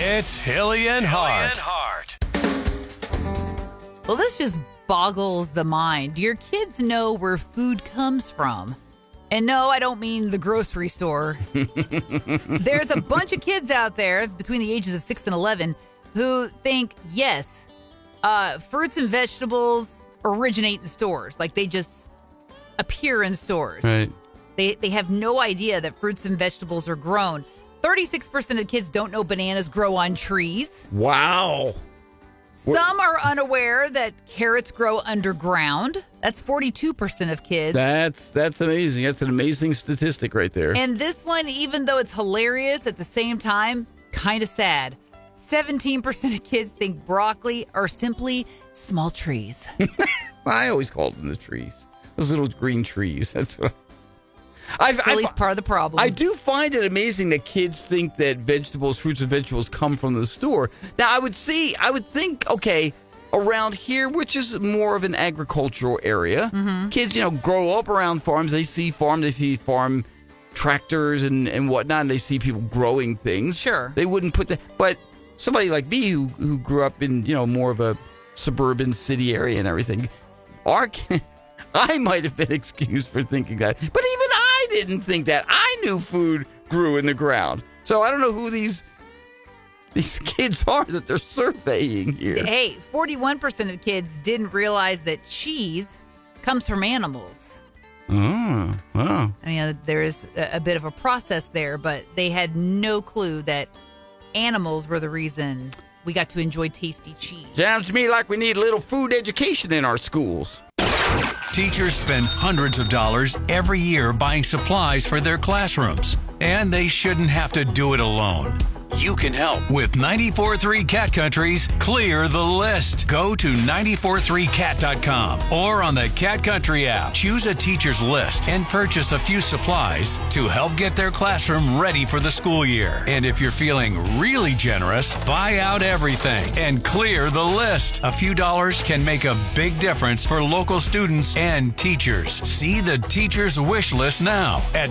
It's Hilly and Hart. Well, this just boggles the mind. Do your kids know where food comes from? And no, I don't mean the grocery store. There's a bunch of kids out there between the ages of 6 and 11 who think, yes, fruits and vegetables originate in stores. Like they just appear in stores. Right. They have no idea that fruits and vegetables are grown. 36% of kids don't know bananas grow on trees. Wow. Some are unaware that carrots grow underground. That's 42% of kids. That's amazing. That's an amazing statistic right there. And this one, even though it's hilarious, at the same time, kind of sad. 17% of kids think broccoli are simply small trees. I always called them the trees. Those little green trees. That's what at least part of the problem. I do find it amazing that kids think that fruits and vegetables come from the store. Now, I would think, okay, around here, which is more of an agricultural area, kids, grow up around farms. They see farm tractors and whatnot, and they see people growing things. Sure. They wouldn't put that, but somebody like me who grew up in, more of a suburban city area and everything, I might have been excused for thinking that. But even I didn't think that. I knew food grew in the ground. So I don't know who these kids are that they're surveying here. Hey, 41% of kids didn't realize that cheese comes from animals. Oh, wow. I mean, there is a bit of a process there, but they had no clue that animals were the reason we got to enjoy tasty cheese. Sounds to me like we need a little food education in our schools. Teachers spend hundreds of dollars every year buying supplies for their classrooms, and they shouldn't have to do it alone. You can help with 94.3 Cat Country's Clear the List. Go to 943cat.com or on the Cat Country app. Choose a teacher's list and purchase a few supplies to help get their classroom ready for the school year. And if you're feeling really generous, buy out everything and clear the list. A few dollars can make a big difference for local students and teachers. See the teacher's wish list now at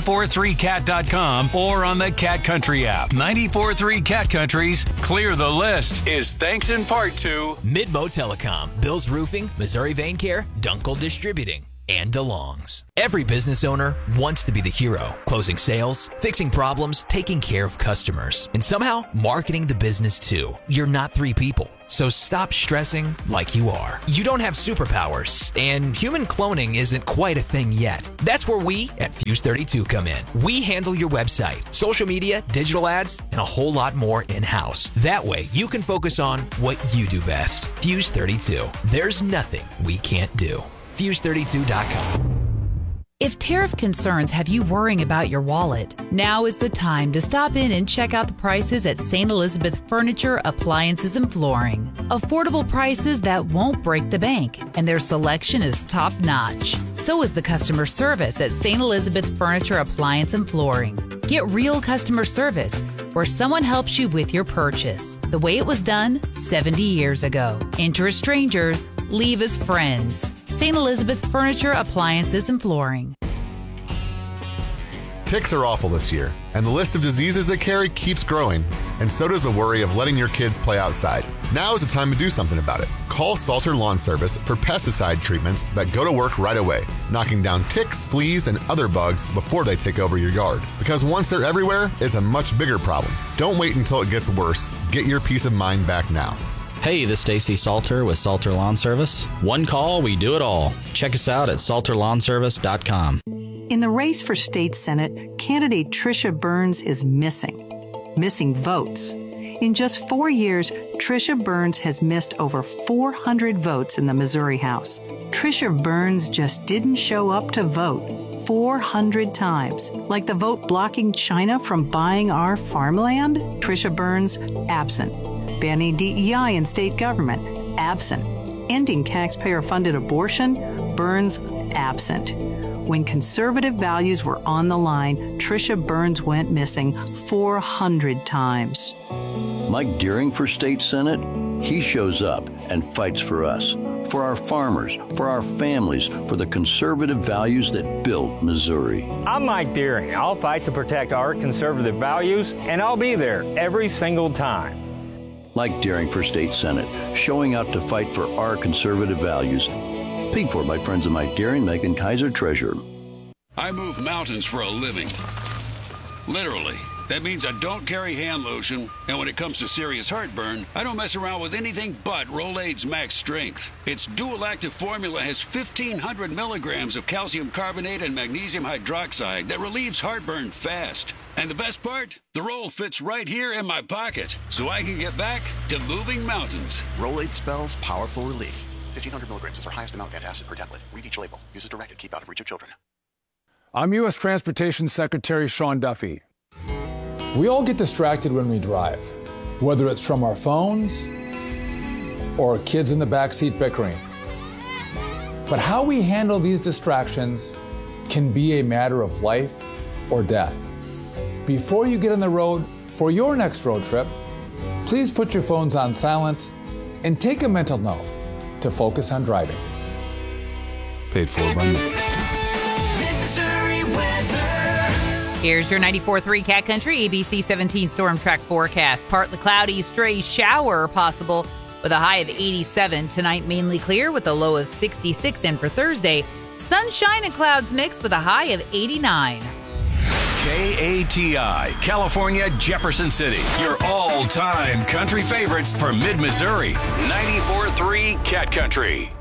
943cat.com or on the Cat Country app. 94.3 Cat Country's Clear the List is thanks in part to Midmo Telecom, Bill's Roofing, Missouri Vein Care, Dunkel Distributing, and DeLong's. Every business owner wants to be the hero, closing sales, fixing problems, taking care of customers, and somehow marketing the business too. You're not three people, so stop stressing like you are. You don't have superpowers, and human cloning isn't quite a thing yet. That's where we at Fuse 32 come in. We handle your website, social media, digital ads, and a whole lot more in-house. That way, you can focus on what you do best. Fuse 32. There's nothing we can't do. Fuse32.com. If tariff concerns have you worrying about your wallet, now is the time to stop in and check out the prices at St. Elizabeth Furniture, Appliances, and Flooring. Affordable prices that won't break the bank, and their selection is top-notch. So is the customer service at St. Elizabeth Furniture, Appliance, and Flooring. Get real customer service where someone helps you with your purchase, the way it was done 70 years ago. Enter as strangers, leave as friends. St. Elizabeth Furniture, Appliances, and Flooring. Ticks are awful this year, and the list of diseases they carry keeps growing, and so does the worry of letting your kids play outside. Now is the time to do something about it. Call Salter Lawn Service for pesticide treatments that go to work right away, knocking down ticks, fleas, and other bugs before they take over your yard. Because once they're everywhere, it's a much bigger problem. Don't wait until it gets worse. Get your peace of mind back now. Hey, this is Stacy Salter with Salter Lawn Service. One call, we do it all. Check us out at salterlawnservice.com. In the race for state senate, candidate Tricia Burns is missing votes. In just 4 years, Tricia Burns has missed over 400 votes in the Missouri House. Tricia Burns just didn't show up to vote 400 times. Like the vote blocking China from buying our farmland? Tricia Burns, absent. Banning DEI in state government, absent. Ending taxpayer-funded abortion, Burns, absent. When conservative values were on the line, Tricia Burns went missing 400 times. Mike Deering for state senate, he shows up and fights for us. for our farmers, for our families, for the conservative values that built Missouri. I'm Mike Deering. I'll fight to protect our conservative values, and I'll be there every single time. Like Deering for State Senate, showing out to fight for our conservative values. Paid for by friends of Mike Deering, Megan Kaiser, Treasurer. I move mountains for a living. Literally. That means I don't carry hand lotion, and when it comes to serious heartburn, I don't mess around with anything but Rolaids Max Strength. Its dual-active formula has 1,500 milligrams of calcium carbonate and magnesium hydroxide that relieves heartburn fast. And the best part? The roll fits right here in my pocket, so I can get back to moving mountains. Rolaids spells powerful relief. 1,500 milligrams is our highest amount of antacid per tablet. Read each label. Use as directed. Keep out of reach of children. I'm U.S. Transportation Secretary Sean Duffy. We all get distracted when we drive, whether it's from our phones or kids in the backseat bickering. But how we handle these distractions can be a matter of life or death. Before you get on the road for your next road trip, please put your phones on silent and take a mental note to focus on driving. Paid for by Mitzi. Here's your 94.3 Cat Country ABC 17 Storm Track forecast. Partly cloudy, stray shower possible with a high of 87. Tonight, mainly clear with a low of 66. And for Thursday, sunshine and clouds mixed with a high of 89. KATI, California, Jefferson City. Your all-time country favorites for mid-Missouri. 94.3 Cat Country.